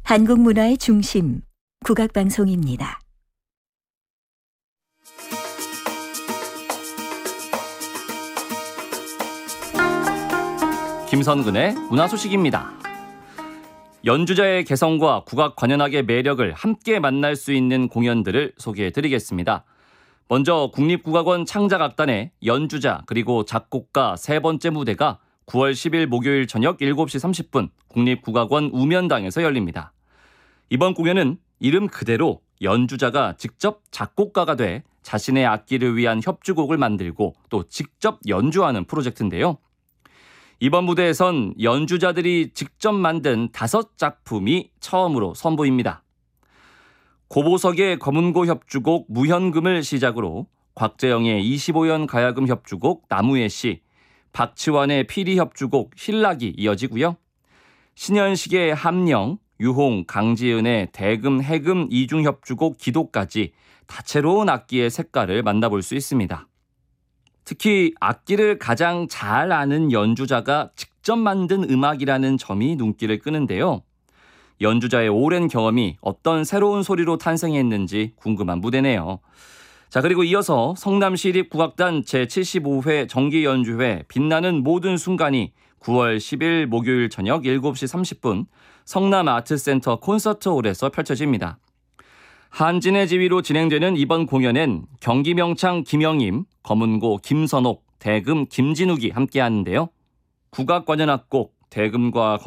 한국 문화의 중심, 국악방송입니다. 김선근의 문화소식입니다. 연주자의 개성과 국악 관현악의 매력을 함께 만날 수 있는 공연들을 소개해드리겠습니다. 먼저 국립국악원 창작악단의 연주자 그리고 작곡가 세 번째 무대가 9월 10일 목요일 저녁 7시 30분 국립국악원 우면당에서 열립니다. 이번 공연은 이름 그대로 연주자가 직접 작곡가가 돼 자신의 악기를 위한 협주곡을 만들고 또 직접 연주하는 프로젝트인데요. 이번 무대에선 연주자들이 직접 만든 5작품이 처음으로 선보입니다. 고보석의 검은고 협주곡 무현금을 시작으로 곽재영의 25연 가야금 협주곡 나무의 씨, 박치환의 피리 협주곡 신락이 이어지고요. 신현식의 함령, 유홍, 강지은의 대금, 해금 이중 협주곡 기도까지 다채로운 악기의 색깔을 만나볼 수 있습니다. 특히 악기를 가장 잘 아는 연주자가 직접 만든 음악이라는 점이 눈길을 끄는데요. 연주자의 오랜 경험이 어떤 새로운 소리로 탄생했는지 궁금한 무대네요. 자, 그리고 이어서 성남시립국악단 제75회 정기연주회 빛나는 모든 순간이 9월 10일 목요일 저녁 7시 30분 성남아트센터 콘서트홀에서 펼쳐집니다. 한진의 지휘로 진행되는 이번 공연엔 경기명창 김영임, 검은고 김선옥, 대금 김진욱이 함께하는데요. 국악관현악곡, 대금과